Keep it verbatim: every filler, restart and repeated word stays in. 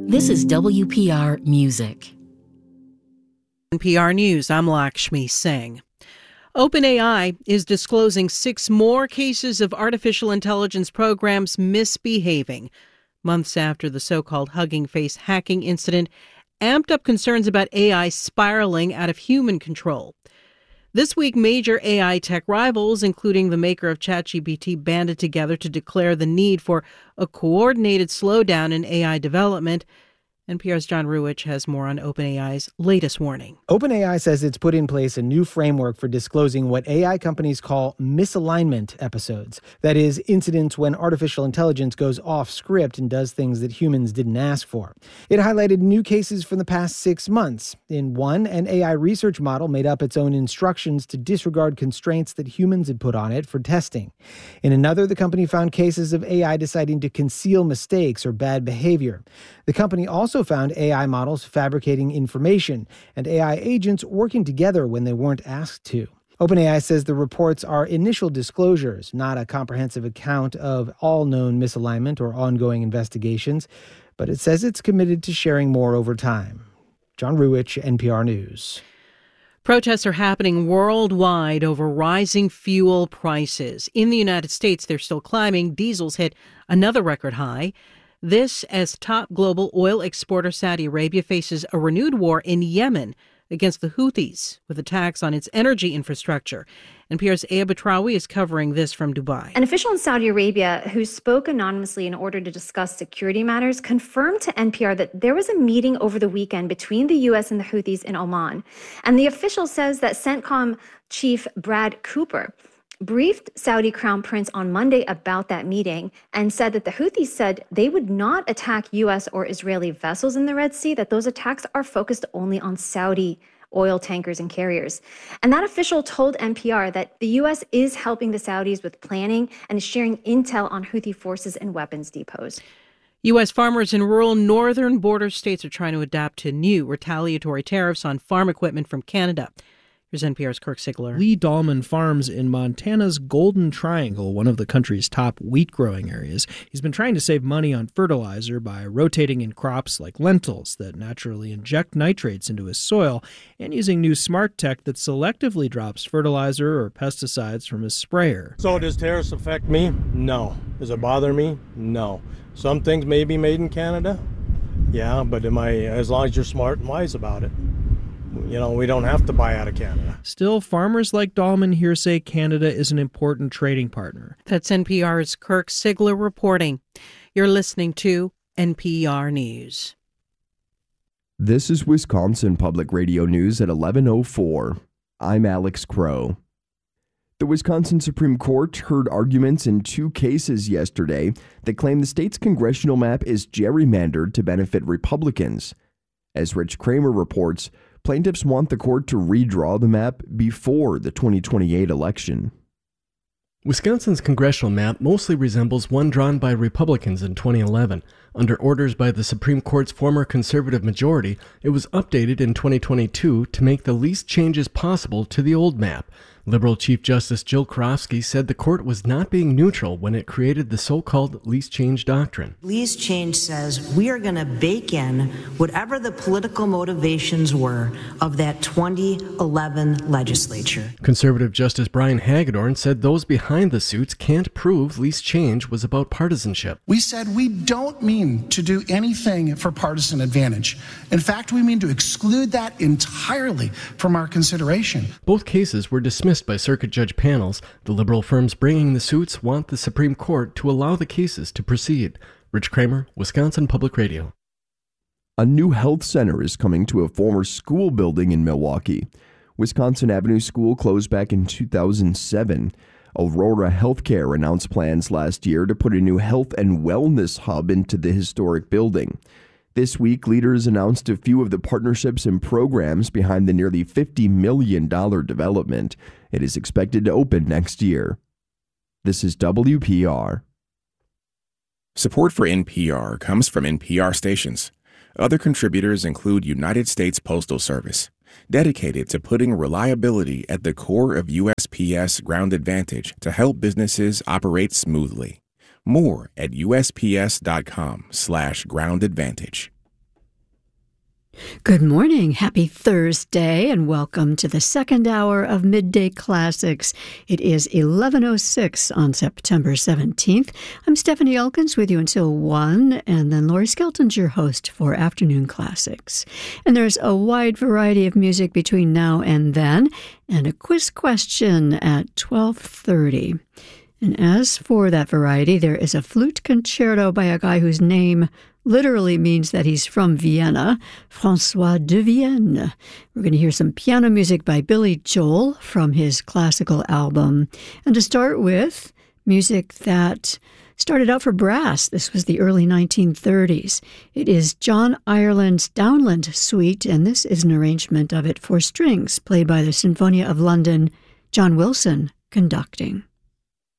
This is W P R Music. N P R News, I'm Lakshmi Singh. OpenAI is disclosing six more cases of artificial intelligence programs misbehaving, months after the so-called Hugging Face hacking incident amped up concerns about A I spiraling out of human control. This week, major A I tech rivals, including the maker of ChatGPT, banded together to declare the need for a coordinated slowdown in A I development. N P R's John Ruwitch has more on OpenAI's latest warning. OpenAI says it's put in place a new framework for disclosing what A I companies call misalignment episodes. That is, incidents when artificial intelligence goes off script and does things that humans didn't ask for. It highlighted new cases from the past six months. In one, an A I research model made up its own instructions to disregard constraints that humans had put on it for testing. In another, the company found cases of A I deciding to conceal mistakes or bad behavior. The company also found A I models fabricating information and A I agents working together when they weren't asked to. OpenAI says the reports are initial disclosures, not a comprehensive account of all known misalignment or ongoing investigations, but it says it's committed to sharing more over time. John Ruwitch, N P R News. Protests are happening worldwide over rising fuel prices. In the United States, they're still climbing. Diesel's hit another record high. This as top global oil exporter Saudi Arabia faces a renewed war in Yemen against the Houthis with attacks on its energy infrastructure. N P R's Aya Batrawi is covering this from Dubai. An official in Saudi Arabia who spoke anonymously in order to discuss security matters confirmed to N P R that there was a meeting over the weekend between the U S and the Houthis in Oman. And the official says that CENTCOM chief Brad Cooper briefed Saudi Crown Prince on Monday about that meeting and said that the Houthis said they would not attack U S or Israeli vessels in the Red Sea, that those attacks are focused only on Saudi oil tankers and carriers. And that official told N P R that the U S is helping the Saudis with planning and is sharing intel on Houthi forces and weapons depots. U S farmers in rural northern border states are trying to adapt to new retaliatory tariffs on farm equipment from Canada. Here's N P R's Kirk Sigler. Lee Dahlman farms in Montana's Golden Triangle, one of the country's top wheat growing areas. He's been trying to save money on fertilizer by rotating in crops like lentils that naturally inject nitrates into his soil and using new smart tech that selectively drops fertilizer or pesticides from his sprayer. So does tariffs affect me? No. Does it bother me? No. Some things may be made in Canada. Yeah, but am I, as long as you're smart and wise about it. You know, we don't have to buy out of Canada. Still, farmers like Dahlman here say Canada is an important trading partner. That's N P R's Kirk Sigler reporting. You're listening to N P R News. This is Wisconsin Public Radio News at eleven oh four. I'm Alex Crow. The Wisconsin Supreme Court heard arguments in two cases yesterday that claim the state's congressional map is gerrymandered to benefit Republicans. As Rich Kramer reports, plaintiffs want the court to redraw the map before the twenty twenty-eight election. Wisconsin's congressional map mostly resembles one drawn by Republicans in twenty eleven. Under orders by the Supreme Court's former conservative majority, it was updated in twenty twenty-two to make the least changes possible to the old map. Liberal Chief Justice Jill Karofsky said the court was not being neutral when it created the so-called least change doctrine. Least change says we are going to bake in whatever the political motivations were of that twenty eleven legislature. Conservative Justice Brian Hagedorn said those behind the suits can't prove least change was about partisanship. We said we don't mean to do anything for partisan advantage. In fact, we mean to exclude that entirely from our consideration. Both cases were dismissed by circuit judge panels. The liberal firms bringing the suits want the Supreme Court to allow the cases to proceed. Rich Kramer, Wisconsin Public Radio. A new health center is coming to a former school building in Milwaukee. Wisconsin Avenue School closed back in two thousand seven. Aurora Healthcare announced plans last year to put a new health and wellness hub into the historic building. This week, leaders announced a few of the partnerships and programs behind the nearly fifty million dollars development. It is expected to open next year. This is W P R. Support for N P R comes from N P R stations. Other contributors include United States Postal Service, dedicated to putting reliability at the core of U S P S Ground Advantage to help businesses operate smoothly. More at U S P S dot com slash ground advantage. Good morning. Happy Thursday, and welcome to the second hour of Midday Classics. It is eleven oh six on September seventeenth. I'm Stephanie Elkins with you until one, and then Lori Skelton's your host for Afternoon Classics. And there's a wide variety of music between now and then, and a quiz question at twelve thirty. And as for that variety, there is a flute concerto by a guy whose name literally means that he's from Vienna, Francois de Vienne. We're going to hear some piano music by Billy Joel from his classical album. And to start with, music that started out for brass. This was the early nineteen thirties. It is John Ireland's Downland Suite, and this is an arrangement of it for strings, played by the Sinfonia of London, John Wilson conducting.